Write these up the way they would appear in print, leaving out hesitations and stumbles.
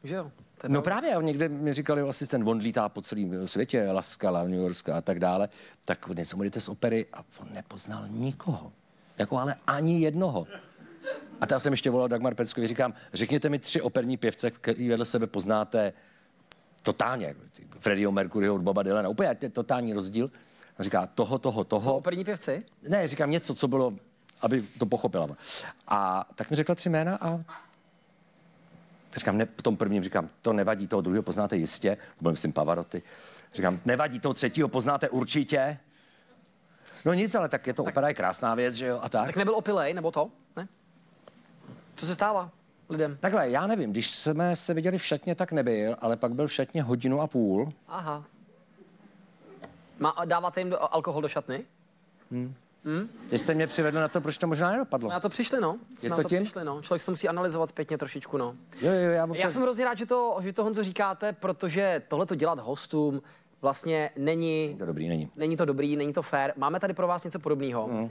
že jo? No právě, někde mi říkali asistent, on lítá po celém světě, Laskala, New York a tak dále, tak něco mu jdete z opery a on nepoznal nikoho. Jako ale ani jednoho. A já jsem ještě volal Dagmar Peckovi, říkám, řekněte mi 3 operní pěvce, který vedle sebe poznáte totálně. Freddieho Mercuryho od Boba Dylana, úplně totální rozdíl. A říká toho. Jsou operní pěvci? Ne, říkám něco, co bylo, aby to pochopila. A tak mi řekla 3 jména a říkám, ne, v tom prvním říkám, to nevadí, toho druhého poznáte jistě, byl myslím Pavarotti. Říkám, nevadí, toho 3. poznáte určitě. No nic, ale tak je to opera, je krásná věc, že jo, a tak. Tak nebyl opilej, nebo to? Ne? Co se stává lidem? Takhle, já nevím, když jsme se viděli v šatně, tak nebyl, ale pak byl v šatně 1,5 hodiny. Aha. Dáváte jim alkohol do šatny? Teď jste mě přivedl na to, proč to možná nedopadlo. Jsme na to přišli, no. Jsme to na to tím? přišli, no. Člověk se to musí analyzovat zpětně trošičku, no. Jo, Já jsem hrozně rád, že to Honzo říkáte, protože tohle to dělat hostům vlastně není to dobrý, není. Není to dobrý, není to fér. Máme tady pro vás něco podobného.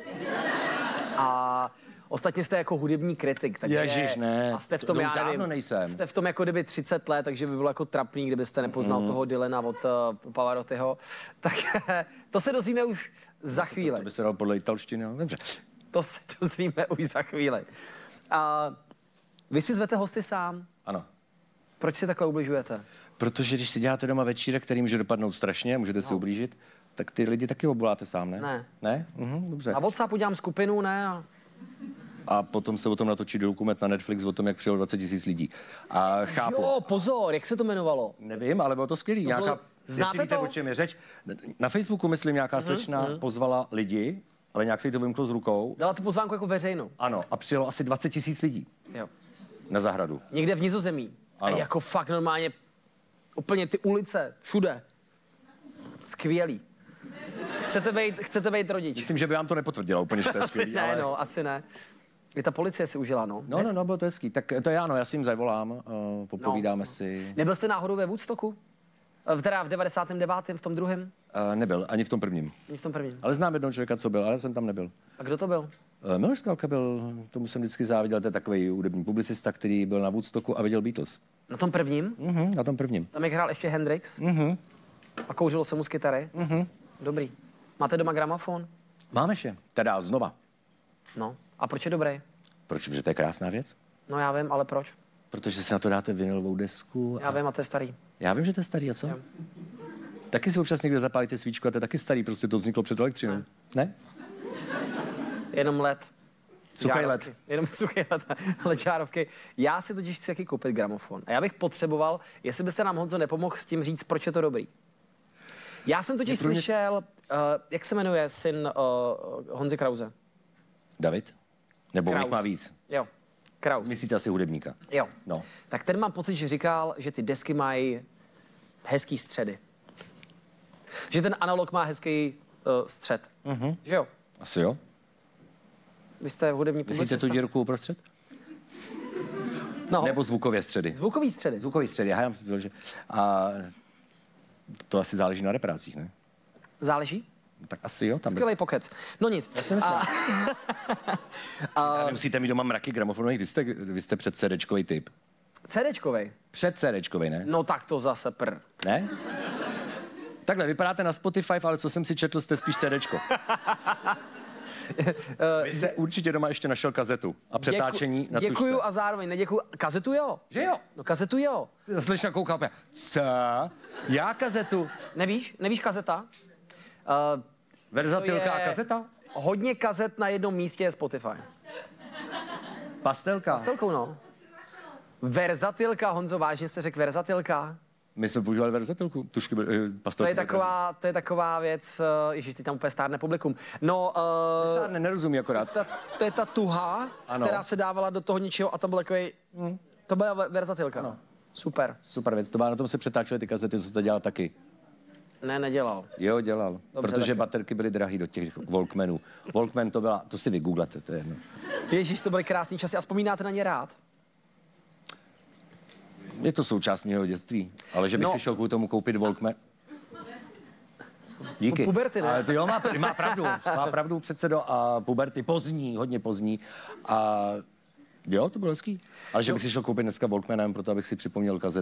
A ostatně jste jako hudební kritik, takže... Ježiš, ne. A jste v tom, já nevím, nejsem. jste v tom jako kdyby 30 let, takže by bylo jako trapný, kdybyste nepoznal toho Dylana od Pavarottiho. Tak to se dozvíme už za chvíli. To by se dalo podle italštiny, no dobře. To se dozvíme už za chvíli. A vy si zvete hosty sám? Ano. Proč si takhle ubližujete? Protože když si děláte doma večírek, který může dopadnout strašně, můžete si ublížit, tak ty lidi taky obvoláte sám, ne? Ne. Ne? Dobře. Na WhatsAppu dělám skupinu, ne? A potom se o tom natočí dokument na Netflix o tom, jak přijelo 20 000 lidí. A chápu. Jo, pozor, jak se to jmenovalo? Nevím, ale bylo to skvělý. Znáte víte, to? o čem je řeč? Na Facebooku, myslím, nějaká slečna pozvala lidi, ale nějak se jí to vymklo z rukou. Dala tu pozvánku jako veřejnou. Ano, a přijelo asi 20 000 lidí Jo. na zahradu. Někde v Nizozemí. Ano. A jako fakt normálně úplně ty ulice, všude. Skvělý. Chcete být rodič? Myslím, že by vám to nepotvrdila úplně, že to je Asi skvělý, ne, ale... no, asi ne. I ta policie si užila, no. No, bylo to hezký. Tak to je ano, já si jim zavolám, popovídáme si. Nebyl jste náhodou ve Woodstocku? Teda v 99. v tom druhém? Nebyl, ani v tom prvním. Ani v tom prvním. Ale znám jednoho člověka, co byl, ale jsem tam nebyl. A kdo to byl? Miloš Skalka byl, tomu jsem vždycky záviděl, to je takový hudební publicista, který byl na Woodstocku a viděl Beatles. Na tom prvním? Na tom prvním. Tam jak hrál ještě Hendrix? A kouřilo se mu z kytary? Dobrý. Máte doma gramofon? Máme je, teda znova. No. A proč je dobrý? Proč? Protože to je krásná věc. No já vím, ale proč? Protože si na to dáte vinylovou desku. Já vím, a to je starý. Já vím, že to je starý, a co? Jo. Taky si občas někde zapálíte svíčku a to je taky starý, prostě to vzniklo před elektřinou. Ne? Jenom led. Suchý Žárovky. led. Jenom suchý led, ale žárovky. Já si totiž chci taky koupit gramofon. A já bych potřeboval, jestli byste nám, Honzo, nepomohl s tím říct, proč je to dobrý. Já jsem totiž slyšel, jak se jmenuje syn Honzy Krause? David? Nebo Kraus. jich má víc? Jo, Kraus. Myslíte asi hudebníka? Jo. No. Tak ten mám pocit, že říkal, že ty desky mají hezký středy. Že ten analog má hezký střed. Že jo? Asi jo. Vy jste hudební Myslíte publicista. tu dírku uprostřed? No. Nebo zvukově středy? Zvukový středy. Zvukový středy, já myslím, že... A to asi záleží na reprázích, ne? Záleží? Tak asi jo, tam... Skvělej pokec. No nic. Já si myslím. Nemusíte mít doma mraky gramofonových, vy jste před CDčkový typ. CDčkovej? Před CDčkovej, ne? No tak to zase Ne? Takhle, vypadáte na Spotify, ale co jsem si četl, jste spíš CDčko. Vy jste určitě doma ještě našel kazetu a přetáčení na tušce. Děkuju a zároveň neděkuju. Kazetu jo? Že jo? No kazetu jo. Slečna kouká, co? Já kazetu? Nevíš kazeta? Verzatilka to je- a kazeta? Hodně kazet na jednom místě je Spotify. Pastelka? Pastelkou, no. Verzatilka, Honzo, vážně jste řekl verzatilka? My jsme používali verzatilku, tušky, pastelku. To je taková věc, ježiš, ty tam úplně stárne publikum. No, nerozumí akorát. to je ta tuha, Ano. která se dávala do toho něčeho a tam byl takový, to byla verzatilka. Ano. Super. Super věc, na tom se přetáčely ty kazety, co to dělal taky. Ne, nedělal. Jo, dělal. Dobře, protože taky. baterky byly drahý do těch Walkmanů. Walkman to si vygooglete, to je jedno. Ježíš, to byly krásný časy a vzpomínáte na ně rád? Je to součást mého dětství, ale že bych si šel kvůli tomu koupit Walkman. Díky. Puberty, ne? Ale to jo, má pravdu předsedo a puberty pozdní, hodně pozdní. A jo, to bylo hezký. Ale že bych si šel koupit dneska Walkmanem, proto abych si připomněl kazetu.